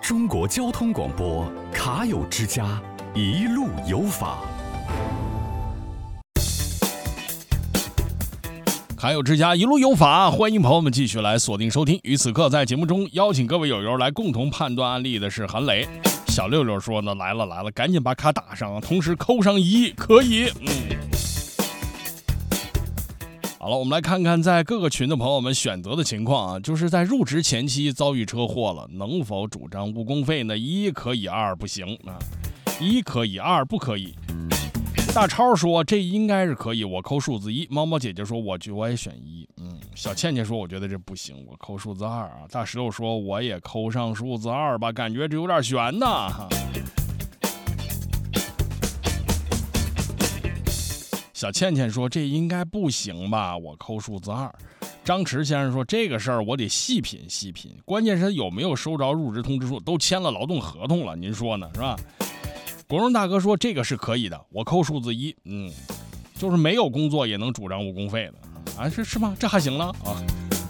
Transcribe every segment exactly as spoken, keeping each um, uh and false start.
中国交通广播卡友之家，一路有法。 卡友之家一路有法，欢迎朋友们继续来锁定收听。于此刻在节目中邀请各位友友来共同判断案例的是韩磊。小六六说呢，来了来了，赶紧把卡打上，同时扣上一亿，可以。嗯。好了，我们来看看在各个群的朋友们选择的情况啊，就是在入职前期遭遇车祸了，能否主张误工费呢？一可以，二不行啊。一可以，二不可以。大超说这应该是可以，我扣数字一。猫猫姐姐说我觉我也选一。嗯，小倩倩说我觉得这不行，我扣数字二啊。大石头说我也扣上数字二吧，感觉这有点悬呐。小倩倩说这应该不行吧，我扣数字二。张弛先生说这个事儿我得细品细品，关键是有没有收着入职通知书，都签了劳动合同了，您说呢，是吧？国荣大哥说这个是可以的，我扣数字一。嗯，就是没有工作也能主张误工费的啊，是是吗？这还行了啊。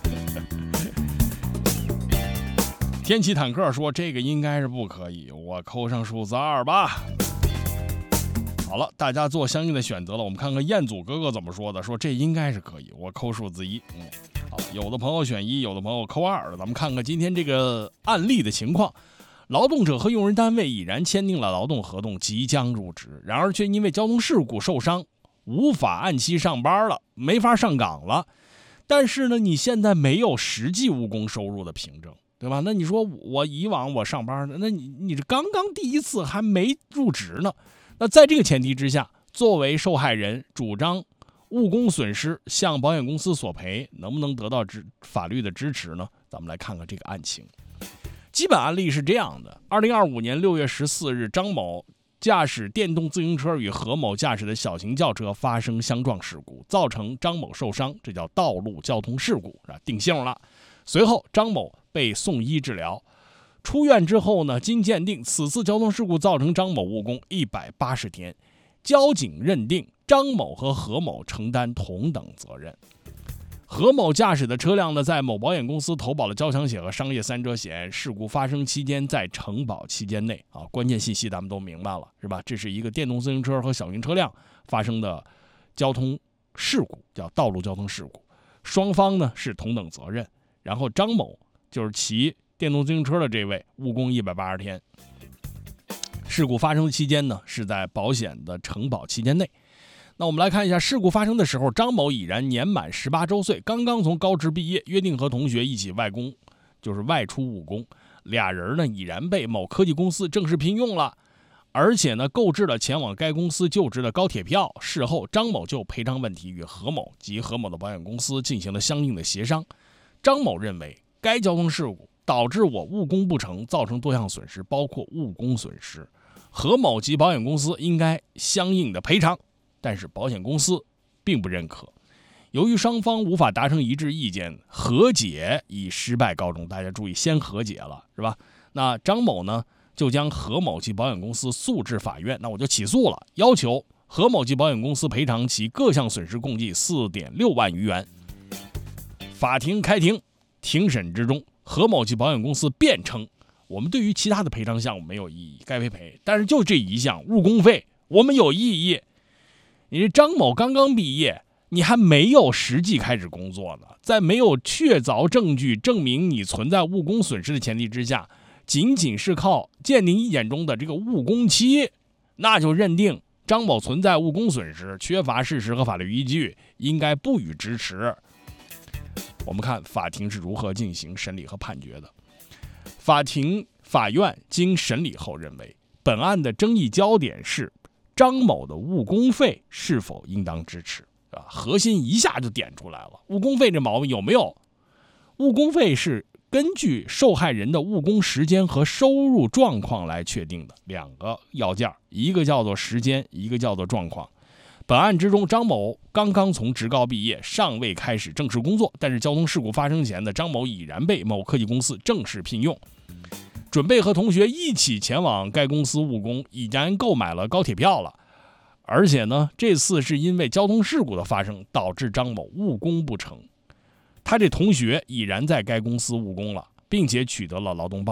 天启坦克说这个应该是不可以，我扣上数字二吧。好了，大家做相应的选择了，我们看看彦祖哥哥怎么说的，说这应该是可以，我扣数字一。嗯，好，有的朋友选一，有的朋友扣二，咱们看看今天这个案例的情况。劳动者和用人单位已然签订了劳动合同，即将入职，然而却因为交通事故受伤，无法按期上班了，没法上岗了。但是呢，你现在没有实际务工收入的凭证，对吧？那你说我以往我上班，那你你这刚刚第一次还没入职呢。那在这个前提之下，作为受害人主张误工损失向保险公司索赔，能不能得到支法律的支持呢？咱们来看看这个案情。基本案例是这样的：二零二五年六月十四日，张某驾驶电动自行车与何某驾驶的小型轿车发生相撞事故，造成张某受伤，这叫道路交通事故，定性了。随后，张某被送医治疗。出院之后呢，经鉴定，此次交通事故造成张某误工一百八十天，交警认定张某和何某承担同等责任。何某驾驶的车辆呢，在某保险公司投保了交强险和商业三者险，事故发生期间在承保期间内啊，关键信息咱们都明白了，是吧？这是一个电动自行车和小型车辆发生的交通事故，叫道路交通事故，双方呢是同等责任。然后张某就是骑电动自行车的这位，误工一百八十天。事故发生的期间呢，是在保险的承保期间内。那我们来看一下，事故发生的时候，张某已然年满十八周岁，刚刚从高职毕业，约定和同学一起外工，就是外出务工。俩人呢已然被某科技公司正式聘用了，而且呢购置了前往该公司就职的高铁票。事后，张某就赔偿问题与何某及何某的保险公司进行了相应的协商。张某认为，该交通事故导致我误工不成，造成多项损失，包括误工损失，何某及保险公司应该相应的赔偿。但是保险公司并不认可，由于双方无法达成一致意见，和解以失败告终。大家注意，先和解了，是吧？那张某呢，就将何某及保险公司诉至法院，那我就起诉了，要求何某及保险公司赔偿其各项损失共计 四点六万余元。法庭开庭，庭审之中，何某及保险公司辩称，我们对于其他的赔偿项目没有异议，该赔赔，但是就这一项误工费，我们有异议。你这张某刚刚毕业，你还没有实际开始工作呢，在没有确凿证据证明你存在误工损失的前提之下，仅仅是靠鉴定意见中的这个误工期，那就认定张某存在误工损失，缺乏事实和法律依据，应该不予支持。我们看法庭是如何进行审理和判决的。法庭法院经审理后认为，本案的争议焦点是张某的误工费是否应当支持，啊，核心一下就点出来了。误工费这毛病有没有？误工费是根据受害人的误工时间和收入状况来确定的，两个要件，一个叫做时间，一个叫做状况。本案之中，张某刚刚从职高毕业，尚未开始正式工作，但是交通事故发生前的张某已然被某科技公司正式聘用，准备和同学一起前往该公司务工，已然购买了高铁票了。而且呢，这次是因为交通事故的发生，导致张某误工不成。他这同学已然在该公司务工了，并且取得了劳动报酬。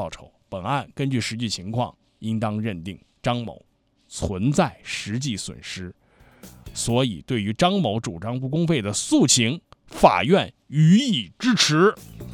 本案根据实际情况，应当认定张某存在实际损失，所以对于张某主张误工费的诉请，法院予以支持。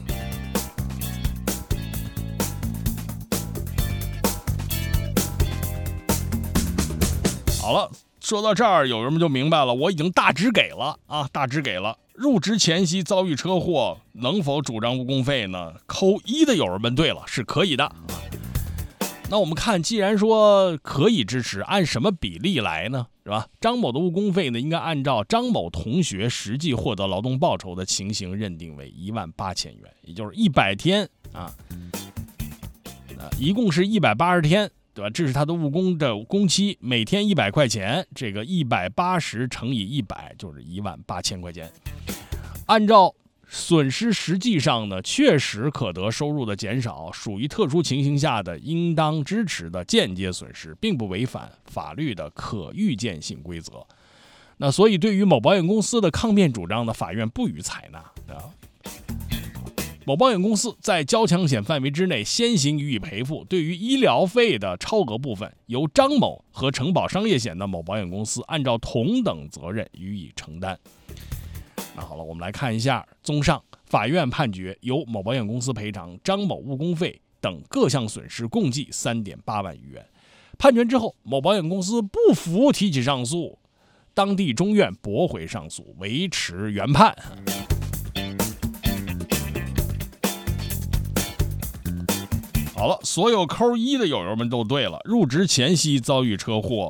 好了，说到这儿，有人们就明白了，我已经大致给了啊，大致给了。入职前夕遭遇车祸，能否主张误工费呢？扣一的友人们，对了，是可以的。那我们看，既然说可以支持，按什么比例来呢？是吧？张某的误工费呢，应该按照张某同学实际获得劳动报酬的情形认定为一万八千元，也就是一百天啊，呃，一共是一百八十天。对吧？这是他的误工的工期，每天一百块钱，这个一百八十乘以一百就是一万八千块钱。按照损失实际上呢，确实可得收入的减少，属于特殊情形下的应当支持的间接损失，并不违反法律的可预见性规则。那所以对于某保险公司的抗辩主张呢，法院不予采纳啊。某保险公司在交强险范围之内先行予以赔付，对于医疗费的超额部分，由张某和承保商业险的某保险公司按照同等责任予以承担。那好了，我们来看一下，综上，法院判决由某保险公司赔偿张某误工费等各项损失共计 三点八万余元。判决之后，某保险公司不服提起上诉，当地中院驳回上诉，维持原判。好了，所有扣一的友友们都对了。入职前夕遭遇车祸，